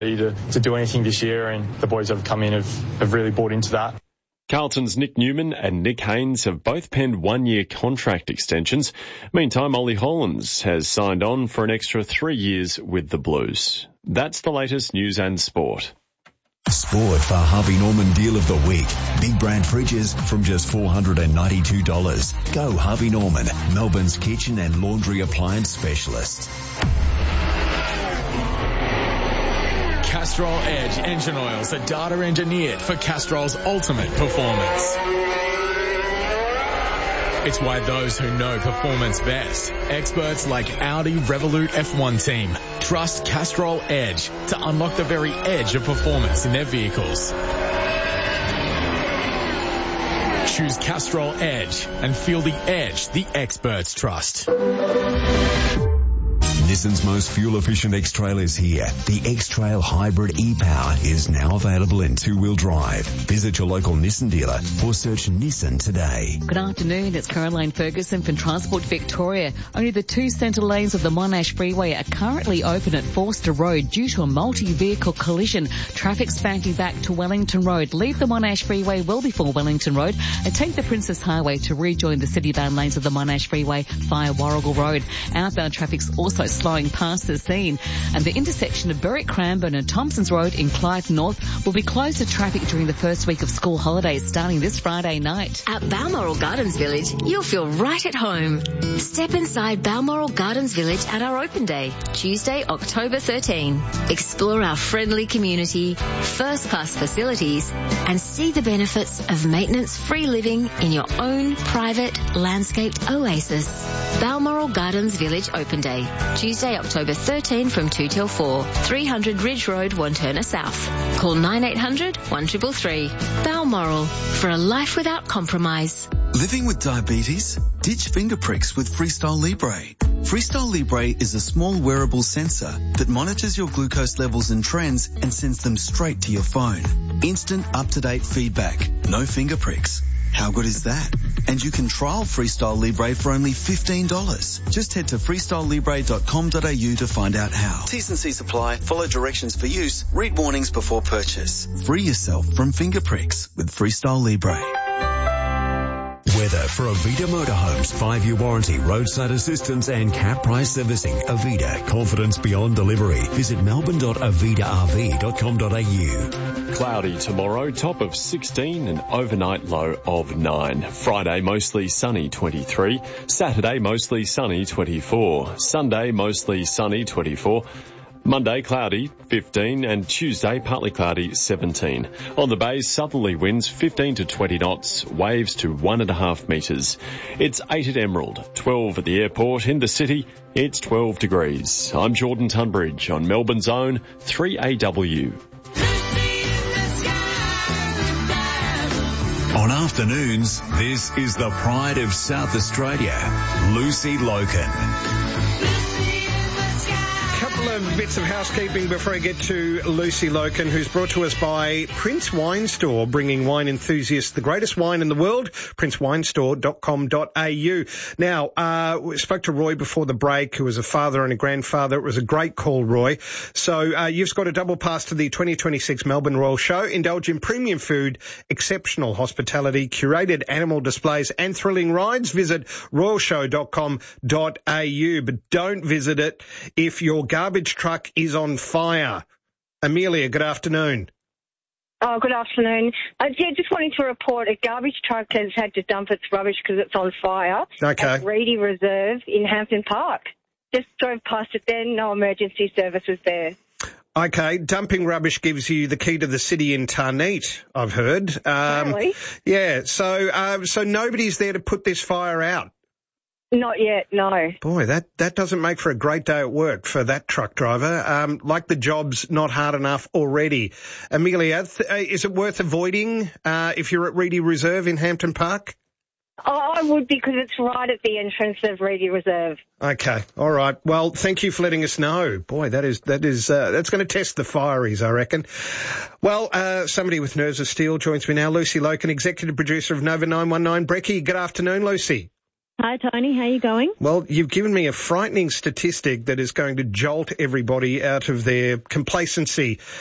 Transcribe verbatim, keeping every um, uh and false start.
To, to do anything this year, and the boys have come in have, have really bought into that. Carlton's Nick Newman and Nick Haynes have both penned one-year contract extensions. Meantime, Ollie Hollands has signed on for an extra three years with the Blues. That's the latest news and sport. Sport for Harvey Norman Deal of the Week. Big brand fridges from just four hundred ninety-two dollars. Go Harvey Norman, Melbourne's kitchen and laundry appliance specialist. Castrol Edge engine oils are data engineered for Castrol's ultimate performance. It's why those who know performance best, experts like Audi Revolut F one team, trust Castrol Edge to unlock the very edge of performance in their vehicles. Choose Castrol Edge and feel the edge the experts trust. Nissan's most fuel-efficient X-Trail is here. The X-Trail Hybrid E-Power is now available in two-wheel drive. Visit your local Nissan dealer or search Nissan today. Good afternoon, it's Caroline Ferguson from Transport Victoria. Only the two centre lanes of the Monash Freeway are currently open at Forster Road due to a multi-vehicle collision. Traffic's banking back to Wellington Road. Leave the Monash Freeway well before Wellington Road and take the Princess Highway to rejoin the city-bound lanes of the Monash Freeway via Warrigal Road. Outbound traffic's also slowing past the scene, and the intersection of Berwick Cranbourne and Thompsons Road in Clyde North will be closed to traffic during the first week of school holidays starting this Friday night. At Balmoral Gardens Village, you'll feel right at home. Step inside Balmoral Gardens Village at our open day, Tuesday, October thirteenth. Explore our friendly community, first-class facilities, and see the benefits of maintenance-free living in your own private landscaped oasis. Balmoral Gardens Village Open Day, Tuesday, October thirteenth from two till four, three hundred Ridge Road, Wanturna South. Call nine eight hundred, one three three three. Balmoral, for a life without compromise. Living with diabetes? Ditch finger pricks with Freestyle Libre. Freestyle Libre is a small wearable sensor that monitors your glucose levels and trends and sends them straight to your phone. Instant up-to-date feedback. No finger pricks. How good is that? And you can trial Freestyle Libre for only fifteen dollars. Just head to freestyle libre dot com dot a u to find out how. T's and C's apply. Follow directions for use. Read warnings before purchase. Free yourself from finger pricks with Freestyle Libre. Weather for Avita Motorhomes. Five-year warranty, roadside assistance and cap price servicing. Avita, confidence beyond delivery. Visit melbourne dot avita r v dot com dot a u. Cloudy tomorrow, top of sixteen and overnight low of nine. Friday, mostly sunny, twenty-three. Saturday, mostly sunny, twenty-four. Sunday, mostly sunny, twenty-four. Monday, cloudy, fifteen, and Tuesday, partly cloudy, seventeen. On the bay, southerly winds, fifteen to twenty knots, waves to one and a half metres. It's eight at Emerald, twelve at the airport. In the city, it's twelve degrees. I'm Jordan Tunbridge on Melbourne's own three A W. On afternoons, this is the pride of South Australia, Lucy Loken. Of bits of housekeeping before I get to Lucy Loken, who's brought to us by Prince Wine Store, bringing wine enthusiasts the greatest wine in the world, prince wine store dot com dot a u. Now, uh, we spoke to Roy before the break, who was a father and a grandfather. It was a great call, Roy. So uh, you've got a double pass to the twenty twenty-six Melbourne Royal Show. Indulge in premium food, exceptional hospitality, curated animal displays and thrilling rides. Visit royal show dot com dot a u, but don't visit it if your garbage truck is on fire. Amelia, good afternoon. Oh, good afternoon. Uh, yeah, just wanting to report a garbage truck has had to dump its rubbish because it's on fire. Okay. At Reedy Reserve in Hampton Park. Just drove past it then, no emergency services there. Okay, dumping rubbish gives you the key to the city in Tarneet, I've heard. Um, really? Yeah, so uh, so nobody's there to put this fire out? Not yet, no. Boy, that, that doesn't make for a great day at work for that truck driver. Um, like the job's not hard enough already. Amelia, th- is it worth avoiding uh, if you're at Reedy Reserve in Hampton Park? Oh, I would, because it's right at the entrance of Reedy Reserve. Okay, all right. Well, thank you for letting us know. Boy, that is that is uh, that's going to test the fireys, I reckon. Well, uh, somebody with nerves of steel joins me now. Lucy Loken, executive producer of Nova nine one nine. Brecky, good afternoon, Lucy. Hi, Tony. How are you going? Well, you've given me a frightening statistic that is going to jolt everybody out of their complacency.